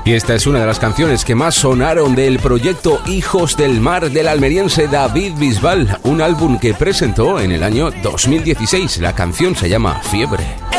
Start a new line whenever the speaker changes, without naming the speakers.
Y esta es una de las canciones que más sonaron del proyecto Hijos del Mar del almeriense David Bisbal, un álbum que presentó en el año 2016. La canción se llama Fiebre.